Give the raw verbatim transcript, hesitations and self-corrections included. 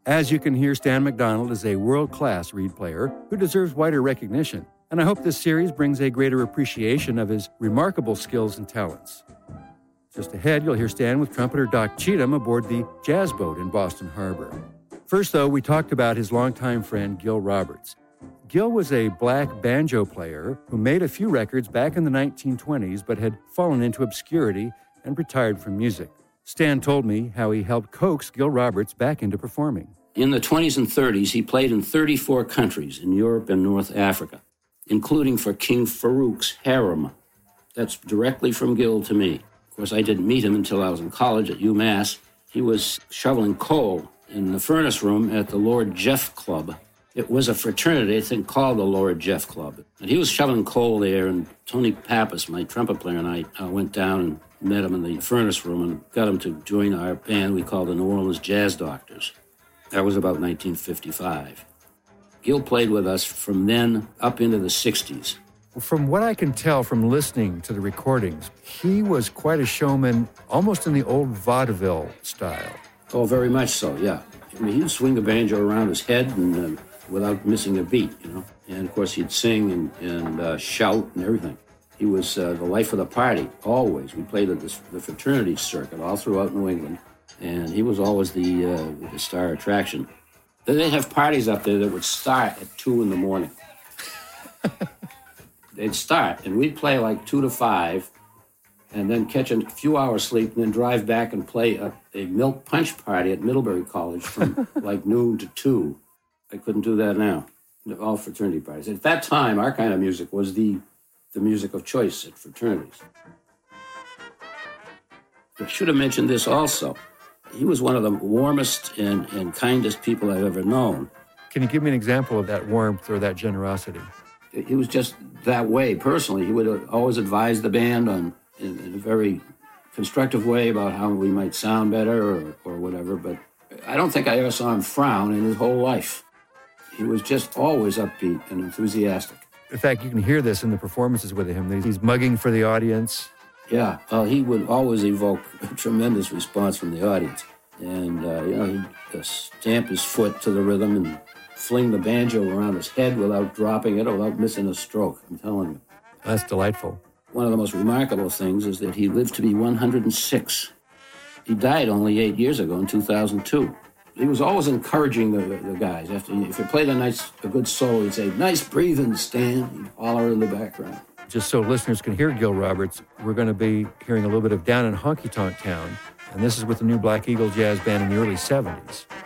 As you can hear, Stan McDonald is a world-class reed player who deserves wider recognition, and I hope this series brings a greater appreciation of his remarkable skills and talents. Just ahead, you'll hear Stan with trumpeter Doc Cheatham aboard the Jazz Boat in Boston Harbor. First, though, we talked about his longtime friend, Gil Roberts. Gil was a black banjo player who made a few records back in the nineteen twenties, but had fallen into obscurity and retired from music. Stan told me how he helped coax Gil Roberts back into performing. In the twenties and thirties, he played in thirty-four countries in Europe and North Africa, including for King Farouk's harem. That's directly from Gil to me. Of course, I didn't meet him until I was in college at UMass. He was shoveling coal in the furnace room at the Lord Jeff Club. It was a fraternity, I think, called the Lord Jeff Club. And he was shoveling coal there, and Tony Pappas, my trumpet player, and I uh, went down and met him in the furnace room and got him to join our band we called the New Orleans Jazz Doctors. That was about nineteen fifty-five. Gil played with us from then up into the sixties. From what I can tell from listening to the recordings, he was quite a showman, almost in the old vaudeville style. Oh, very much so, yeah. I mean, he'd swing the banjo around his head and uh, without missing a beat, you know. And, of course, he'd sing and, and uh, shout and everything. He was uh, the life of the party, always. We played at this, the fraternity circuit all throughout New England. And he was always the, uh, the star attraction. They'd have parties up there that would start at two in the morning. They'd start, and we'd play like two to five, and then catch a few hours sleep, and then drive back and play a, a milk punch party at Middlebury College from like noon to two. I couldn't do that now. All fraternity parties. At that time, our kind of music was the, the music of choice at fraternities. I should have mentioned this also. He was one of the warmest and, and kindest people I've ever known. Can you give me an example of that warmth or that generosity? He was just that way personally. He would always advise the band on in, in a very constructive way about how we might sound better or, or whatever, but I don't think I ever saw him frown in his whole life. He was just always upbeat and enthusiastic. In fact, you can hear this in the performances with him. He's mugging for the audience. Yeah, well, he would always evoke a tremendous response from the audience. And, uh, you know, he'd uh, stamp his foot to the rhythm and fling the banjo around his head without dropping it or without missing a stroke, I'm telling you. That's delightful. One of the most remarkable things is that he lived to be one hundred six. He died only eight years ago in two thousand two. He was always encouraging the, the guys. After if you played a nice, a good solo, he'd say, "Nice breathing, Stan." He'd holler in the background. Just so listeners can hear Gil Roberts, we're going to be hearing a little bit of Down in Honky Tonk Town, and this is with the new Black Eagle Jazz Band in the early seventies.